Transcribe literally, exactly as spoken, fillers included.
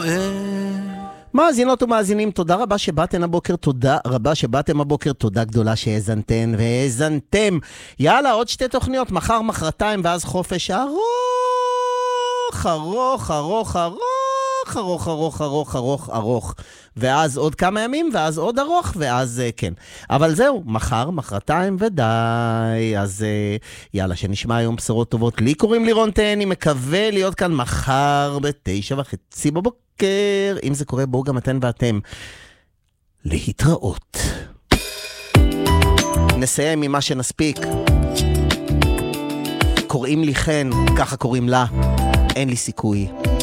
מאזינות ומאזינים, תודה רבה שבאתם הבוקר, תודה רבה שבאתם הבוקר, תודה גדולה שהאזנתן והאזנתם. יאללה, עוד שתי תוכניות, מחר, מחרתיים, ואז חופש ארוך, ארוך, ארוך, ארוך, ארוך, ארוך, ארוך, ארוך, ארוך. ואז עוד כמה ימים, ואז עוד ארוך, ואז כן. אבל זהו, מחר, מחרתיים ודי. אז יאללה, שנשמע היום בשורות טובות. לי קוראים לירון תהני, מקווה להיות כאן מחר בתשע וחצי בבוקר. אם זה קורה, בואו גם אתן ואתם. להתראות. נסיים ממה שנספיק. קוראים לי חן, ככה קוראים לה. אין לי סיכוי.